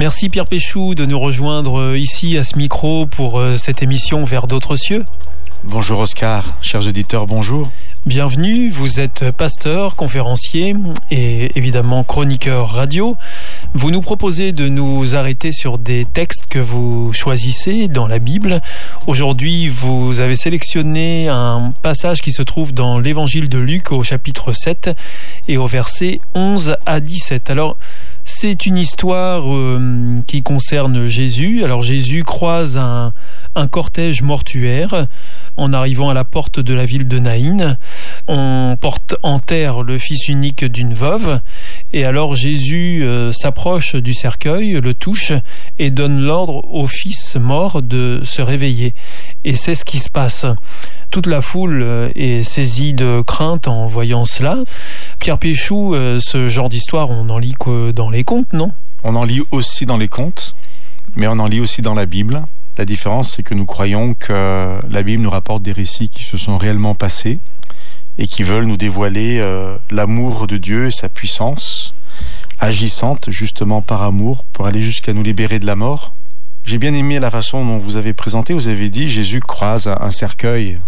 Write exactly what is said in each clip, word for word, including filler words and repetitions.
Merci Pierre Péchou de nous rejoindre ici à ce micro pour cette émission Vers d'autres cieux. Bonjour Oscar, chers auditeurs, bonjour. Bienvenue, vous êtes pasteur, conférencier et évidemment chroniqueur radio. Vous nous proposez de nous arrêter sur des textes que vous choisissez dans la Bible. Aujourd'hui, vous avez sélectionné un passage qui se trouve dans l'évangile de Luc au chapitre sept et au verset onze à dix-sept. Alors, c'est une histoire euh, qui concerne Jésus. Alors Jésus croise un, un cortège mortuaire en arrivant à la porte de la ville de Naïn. On porte en terre le fils unique d'une veuve. Et alors Jésus euh, s'approche du cercueil, le touche et donne l'ordre au fils mort de se réveiller. Et c'est ce qui se passe. Toute la foule est saisie de crainte en voyant cela. Pierre Péchou, euh, ce genre d'histoire, on en lit que dans les contes, non ? On en lit aussi dans les contes, mais on en lit aussi dans la Bible. La différence, c'est que nous croyons que la Bible nous rapporte des récits qui se sont réellement passés et qui veulent nous dévoiler euh, l'amour de Dieu et sa puissance, agissante justement par amour pour aller jusqu'à nous libérer de la mort. J'ai bien aimé la façon dont vous avez présenté, vous avez dit Jésus croise un cercueil.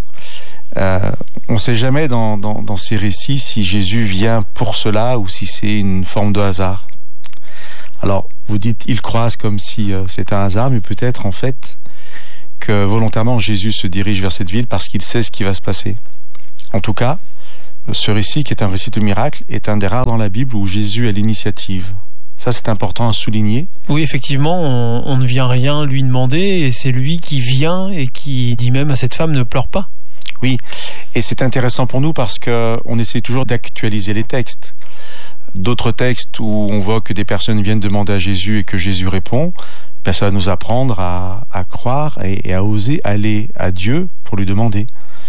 Euh, on ne sait jamais dans, dans, dans ces récits si Jésus vient pour cela ou si c'est une forme de hasard. Alors, vous dites il croise comme si euh, c'était un hasard, mais peut-être en fait que volontairement Jésus se dirige vers cette ville parce qu'il sait ce qui va se passer. En tout cas, ce récit, qui est un récit de miracle, est un des rares dans la Bible où Jésus a l'initiative. Ça, c'est important à souligner. Oui, effectivement, on, on ne vient rien lui demander et c'est lui qui vient et qui dit même à cette femme ne pleure pas. Oui, et c'est intéressant pour nous parce qu'on essaie toujours d'actualiser les textes. D'autres textes où on voit que des personnes viennent demander à Jésus et que Jésus répond, ben ça va nous apprendre à, à croire et, et à oser aller à Dieu pour lui demander.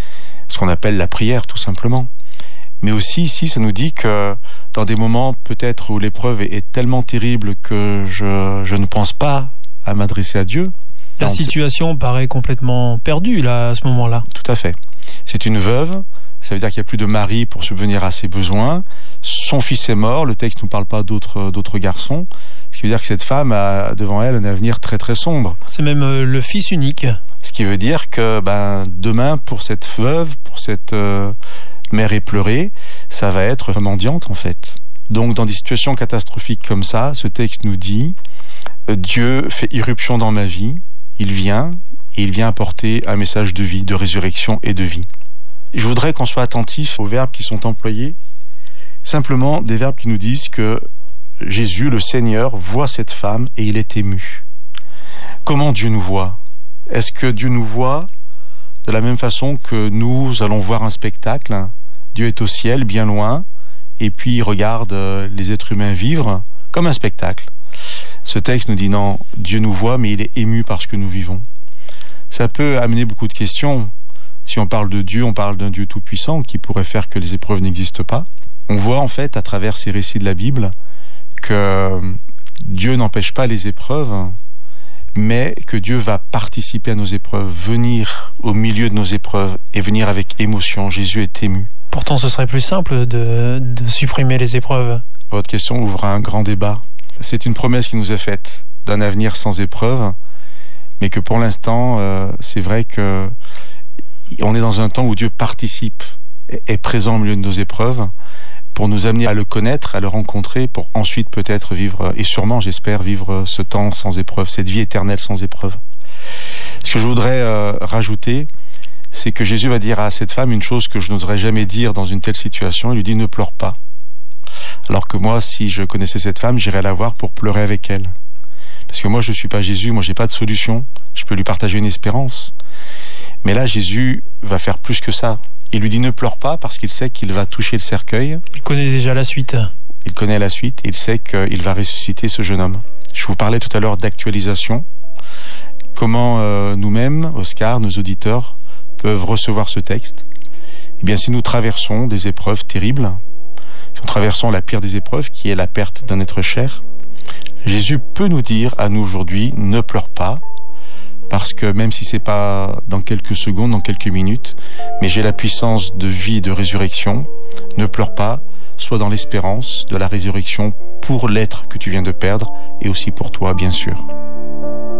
Ce qu'on appelle la prière, tout simplement. Mais aussi, ici, ça nous dit que dans des moments peut-être où l'épreuve est, est tellement terrible que je, je ne pense pas à m'adresser à Dieu. La situation paraît complètement perdue, là, à ce moment-là. Tout à fait. C'est une veuve, ça veut dire qu'il n'y a plus de mari pour subvenir à ses besoins. Son fils est mort, le texte ne nous parle pas d'autres, d'autres garçons. Ce qui veut dire que cette femme a devant elle un avenir très très sombre. C'est même euh, le fils unique. Ce qui veut dire que ben, demain, pour cette veuve, pour cette euh, mère éplorée, ça va être mendiante en fait. Donc dans des situations catastrophiques comme ça, ce texte nous dit euh, Dieu fait irruption dans ma vie, il vient, et il vient apporter un message de vie, de résurrection et de vie. Je voudrais qu'on soit attentif aux verbes qui sont employés, simplement des verbes qui nous disent que Jésus, le Seigneur, voit cette femme et il est ému. Comment Dieu nous voit ? Est-ce que Dieu nous voit de la même façon que nous allons voir un spectacle ? Dieu est au ciel, bien loin, et puis il regarde les êtres humains vivre comme un spectacle. Ce texte nous dit non, Dieu nous voit, mais il est ému par ce que nous vivons. Ça peut amener beaucoup de questions. Si on parle de Dieu, on parle d'un Dieu tout-puissant qui pourrait faire que les épreuves n'existent pas. On voit en fait, à travers ces récits de la Bible, que Dieu n'empêche pas les épreuves, mais que Dieu va participer à nos épreuves, venir au milieu de nos épreuves et venir avec émotion. Jésus est ému. Pourtant, ce serait plus simple de, de supprimer les épreuves. Votre question ouvre un grand débat. C'est une promesse qui nous est faite d'un avenir sans épreuves, mais que pour l'instant, euh, c'est vrai que on est dans un temps où Dieu participe, est présent au milieu de nos épreuves, pour nous amener à le connaître, à le rencontrer, pour ensuite peut-être vivre, et sûrement j'espère vivre ce temps sans épreuve, cette vie éternelle sans épreuve. Ce que je voudrais euh, rajouter, c'est que Jésus va dire à cette femme une chose que je n'oserais jamais dire dans une telle situation, il lui dit ne pleure pas. Alors que moi, si je connaissais cette femme, j'irais la voir pour pleurer avec elle. Parce que moi, je ne suis pas Jésus, moi, j'ai pas de solution. Je peux lui partager une espérance. Mais là, Jésus va faire plus que ça. Il lui dit ne pleure pas parce qu'il sait qu'il va toucher le cercueil. Il connaît déjà la suite. Il connaît la suite et il sait qu'il va ressusciter ce jeune homme. Je vous parlais tout à l'heure d'actualisation. Comment euh, nous-mêmes, Oscar, nos auditeurs, peuvent recevoir ce texte ? Eh bien, si nous traversons des épreuves terribles, si nous traversons la pire des épreuves, qui est la perte d'un être cher, Jésus peut nous dire à nous aujourd'hui, ne pleure pas, parce que même si c'est pas dans quelques secondes, dans quelques minutes, mais j'ai la puissance de vie, de résurrection, ne pleure pas, sois dans l'espérance de la résurrection pour l'être que tu viens de perdre et aussi pour toi, bien sûr.